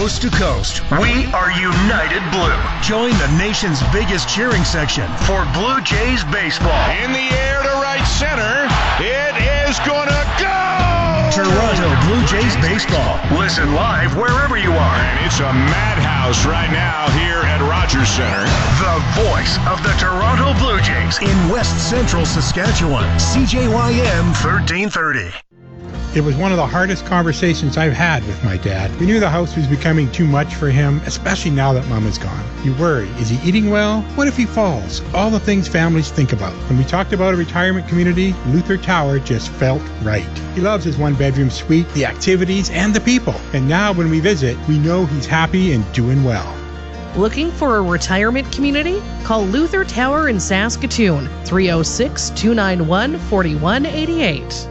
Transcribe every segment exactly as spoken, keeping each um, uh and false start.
coast to coast. We are United Blue. Join the nation's biggest cheering section for Blue Jays baseball. In the air to right center. It is gonna go! Toronto Blue Jays baseball. Listen live wherever you are. And it's a madhouse right now here at Rogers Center. The voice of the Toronto Blue Jays in West Central Saskatchewan. C J Y M thirteen thirty. It was one of the hardest conversations I've had with my dad. We knew the house was becoming too much for him, especially now that Mom is gone. You worry, is he eating well? What if he falls? All the things families think about. When we talked about a retirement community, Luther Tower just felt right. He loves his one-bedroom suite, the activities, and the people. And now when we visit, we know he's happy and doing well. Looking for a retirement community? Call Luther Tower in Saskatoon, three oh six, two nine one, four one eight eight.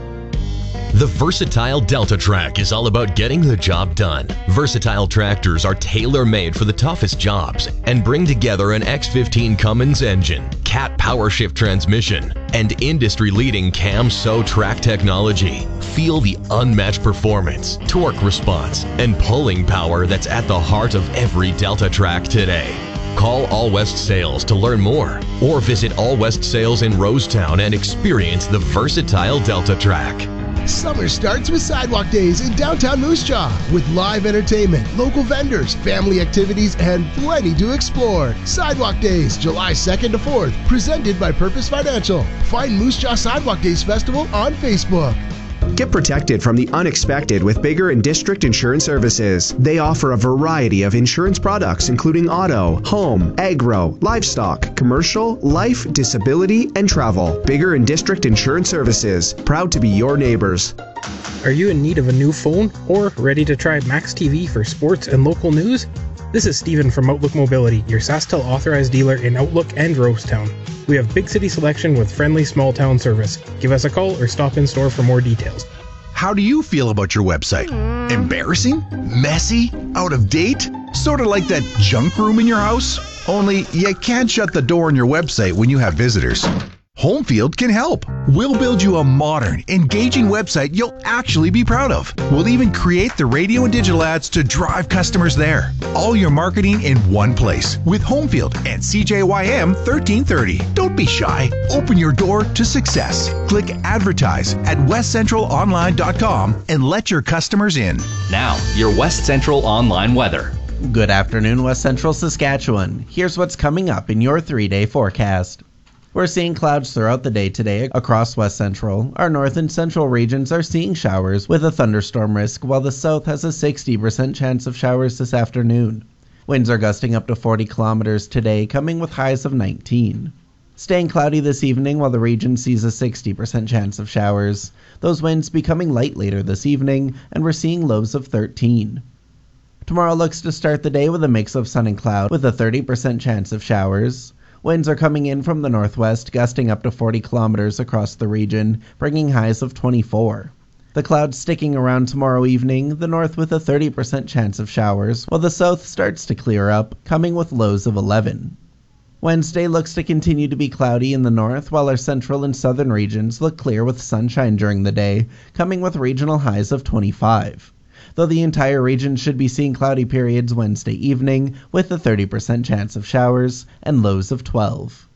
The Versatile Delta Track is all about getting the job done. Versatile tractors are tailor-made for the toughest jobs and bring together an X fifteen Cummins engine, Cat Power Shift transmission, and industry-leading Cam-So track technology. Feel the unmatched performance, torque response, and pulling power that's at the heart of every Delta Track today. Call All West Sales to learn more, or visit All West Sales in Rosetown and experience the Versatile Delta Track. Summer starts with Sidewalk Days in downtown Moose Jaw with live entertainment, local vendors, family activities, and plenty to explore. Sidewalk Days, July second to fourth, presented by Purpose Financial. Find Moose Jaw Sidewalk Days Festival on Facebook. Get protected from the unexpected with Bigger and District Insurance Services. They offer a variety of insurance products including auto, home, agro, livestock, commercial, life, disability, and travel. Bigger and District Insurance Services, proud to be your neighbors. Are you in need of a new phone or ready to try Max T V for sports and local news? This is Steven from Outlook Mobility, your SaskTel authorized dealer in Outlook and Rosetown. We have big city selection with friendly small town service. Give us a call or stop in store for more details. How do you feel about your website? Embarrassing? Messy? Out of date? Sort of like that junk room in your house? Only you can't shut the door on your website when you have visitors. Homefield can help. We'll build you a modern, engaging website you'll actually be proud of. We'll even create the radio and digital ads to drive customers there. All your marketing in one place with Homefield and C J Y M thirteen thirty. Don't be shy. Open your door to success. Click Advertise at west central online dot com and let your customers in. Now, your West Central Online weather. Good afternoon, West Central Saskatchewan. Here's what's coming up in your three-day forecast. We're seeing clouds throughout the day today across West Central. Our north and central regions are seeing showers with a thunderstorm risk, while the south has a sixty percent chance of showers this afternoon. Winds are gusting up to forty kilometers today, coming with highs of nineteen. Staying cloudy this evening while the region sees a sixty percent chance of showers. Those winds becoming light later this evening, and we're seeing lows of thirteen. Tomorrow looks to start the day with a mix of sun and cloud with a thirty percent chance of showers. Winds are coming in from the northwest, gusting up to forty kilometers across the region, bringing highs of twenty-four. The clouds sticking around tomorrow evening, the north with a thirty percent chance of showers, while the south starts to clear up, coming with lows of eleven. Wednesday looks to continue to be cloudy in the north, while our central and southern regions look clear with sunshine during the day, coming with regional highs of twenty-five. Though the entire region should be seeing cloudy periods Wednesday evening with a thirty percent chance of showers and lows of twelve.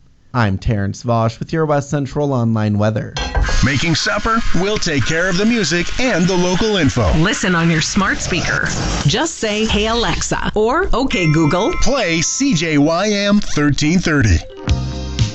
I'm Terrence Vosch with your West Central Online weather. Making supper? We'll take care of the music and the local info. Listen on your smart speaker. Just say, "Hey Alexa," or "Okay Google." Play C J Y M thirteen thirty.